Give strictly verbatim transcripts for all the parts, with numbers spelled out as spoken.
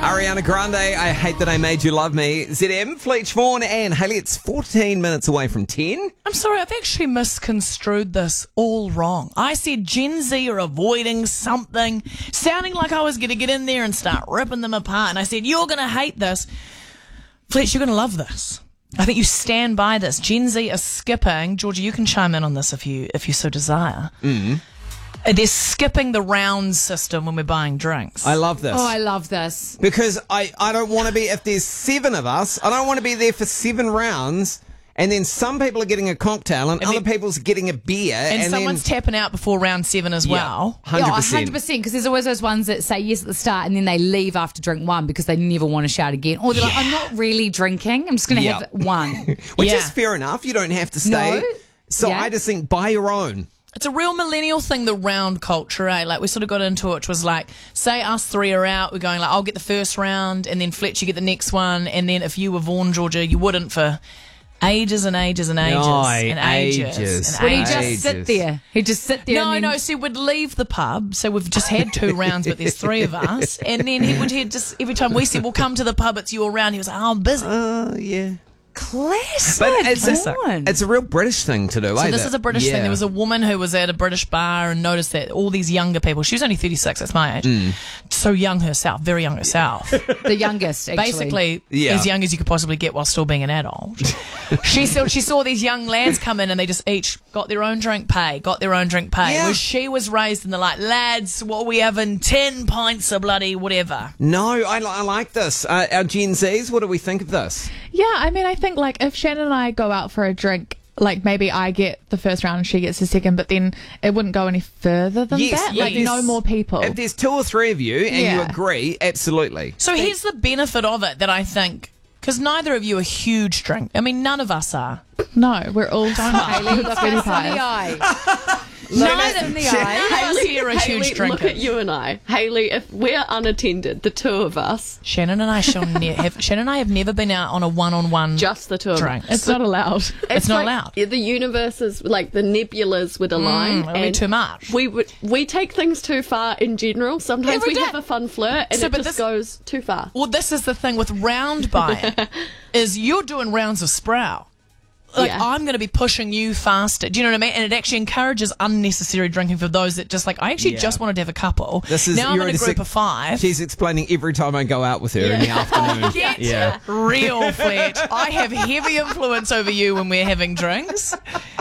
Ariana Grande, I Hate That I Made You Love Me. Z M, Fleetch Vaughan and Hayley, it's fourteen minutes away from ten. I'm sorry, I've actually misconstrued this all wrong. I said Gen Z are avoiding something, sounding like I was going to get in there and start ripping them apart. And I said, you're going to hate this. Fleetch, you're going to love this. I think you stand by this. Gen Z are skipping. Georgia, you can chime in on this if you if you so desire. Mm. They're skipping the round system when we're buying drinks. I love this. Oh, I love this. Because I, I don't want to be, if there's seven of us, I don't want to be there for seven rounds, and then some people are getting a cocktail and, And other then- people's getting a beer. and, And, someone's then, tapping out before round seven as well. one hundred Yeah, percent. one hundred percent, because there's always those ones that say yes at the start and then they leave after drink one because they never want to shout again. Or they're like, I'm not really drinking. I'm just going to Yeah. have one. Which Yeah. is fair enough. You don't have to stay. No. So Yeah. I just think buy your own. It's a real millennial thing, the round culture, eh? Like, we sort of got into it, which was like, say us three are out, we're going like, I'll get the first round, and then Fletch, you get the next one, and then if you were Vaughan, Georgia, you wouldn't for ages and ages and ages Aye, and ages, ages. and Would he ages. just sit Ages. there? He'd just sit there. No, and then, no, so we'd leave the pub, so we've just had two rounds, but there's three of us, and then he would he'd just, every time we said, we'll come to the pub, it's your round, he was like, oh, I'm busy. Uh, yeah. Classic. But it's a, Vaughan. it's a real British thing to do, So eh? this that- is a British yeah. thing. There was a woman who was at a British bar and noticed that all these younger people, she was only thirty-six, that's my age, so young herself, very young herself, the youngest, actually. basically Yeah. as young as you could possibly get while still being an adult. she saw she saw these young lads come in and they just each got their own drink pay, got their own drink pay. Yeah. Whereas she was raised in the like, lads, what are we having? Ten pints of bloody whatever. No, I, li- I like this. Uh, our Gen Zs, what do we think of this? Yeah, I mean, I think like if Shannon and I go out for a drink, like maybe I get the first round and she gets the second, but then it wouldn't go any further than Yes, that. yeah, Like there's- no more people. If there's two or three of you and you Yeah. agree, absolutely. So here's the benefit of it that I think, because neither of you are huge drink. I mean, none of us are. No, we're all Hayley, look us in the twenty-five. eye. Neither in the none eye. of us here are Hayley, huge look drinkers. at you and I. Hayley, if we're unattended, the two of us, Shannon and I shall ne- have Shannon and I have never been out on a one-on-one just the two of drink. us. It's not allowed. It's not like allowed. The universes, like the nebulas, would align. Mm, it'll be and too much. We would we take things too far in general. Sometimes Every we day. have a fun flirt, and So, it but just this- goes too far. Well, this is the thing with round buying, is you're doing rounds of Sprout. Like, Yeah. I'm going to be pushing you faster. Do you know what I mean? And it actually encourages unnecessary drinking for those that just like, I actually Yeah. just wanted to have a couple. This is now I'm you're in a at group sec- of five. She's explaining every time I go out with her in the afternoon. Get Yeah. real, Fletch. I have heavy influence over you when we're having drinks.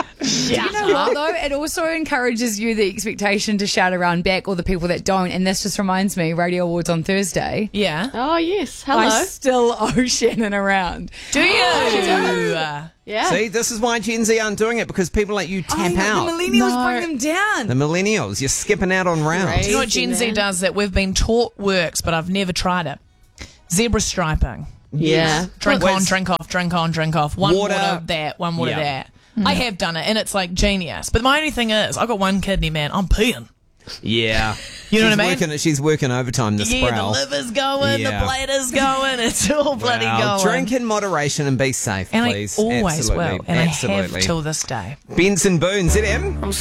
Do you know what, though? It also encourages you the expectation to shout around back, or the people that don't. And this just reminds me, Radio Awards on Thursday. Yeah. Oh yes, hello. I still owe Shannon a round. Do you? yeah. See, this is why Gen Z aren't doing it, because people like you tap I know, out. The millennials No. bring them down. The millennials, you're skipping out on rounds. Right. Do you know what Gen Z man. does that we've been taught works, but I've never tried it? Zebra striping. Yeah. Drink Well, on, it's- drink off, drink on, drink off. One Water. water, that, one water, Yeah. that. I have done it, and it's like genius. But my only thing is, I've got one kidney, man. I'm peeing. Yeah. You know she's what I mean? Working, she's working overtime this Yeah, sprout. the liver's going, Yeah. the bladder's going. It's all bloody Wow. going. Drink in moderation and be safe, and please. I always Absolutely. will, and Absolutely. I have till this day. Benson Boone, Z M.